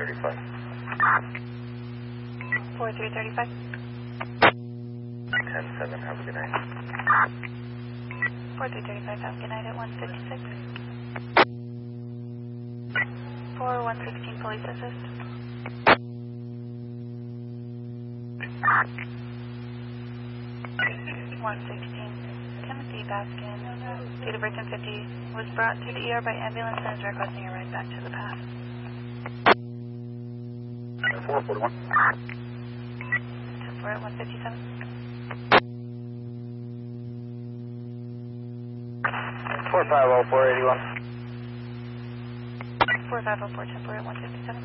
4335. 4335. 10-7, have a good night. 4335, have a good night at 156. 4116, police assist. 116, Timothy Baskin, date of birth 1050, was brought to the ER by ambulance and is requesting a ride back to the path. 441. 10-4 at 157. 450, 481. 4504, 10-4 at 157.